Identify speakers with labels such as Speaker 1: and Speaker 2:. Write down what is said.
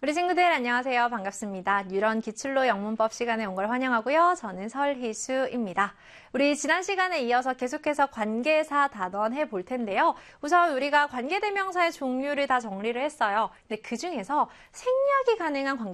Speaker 1: 우리 친구들 안녕하세요. 반갑습니다. 뉴런 기출로 영문법 시간에 온 걸 환영하고요. 저는 설희수입니다. 우리 지난 시간에 이어서 계속해서 관계사 단원 해볼 텐데요. 우선 우리가 관계대명사의 종류를 다 정리를 했어요. 근데 그 중에서 생략이 가능한